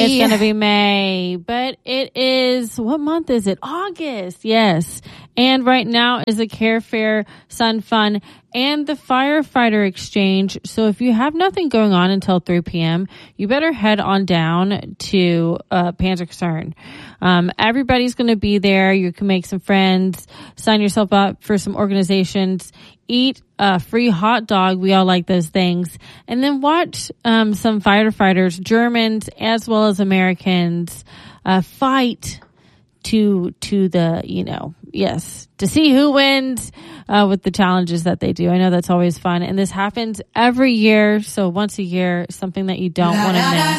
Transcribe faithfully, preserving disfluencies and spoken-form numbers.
it's going to be May, but it is, what month is it? August. Yes. And right now is the Care Fair, Sun Fun, and the Firefighter Exchange. So if you have nothing going on until three p.m., you better head on down to uh, Panzerkreuzern. Um, everybody's going to be there. You can make some friends, sign yourself up for some organizations, eat a free hot dog. We all like those things. And then watch um, some firefighters, Germans as well as Americans, uh, fight to to the, you know, yes, to see who wins uh, with the challenges that they do. I know that's always fun. And this happens every year. So once a year, something that you don't want to miss.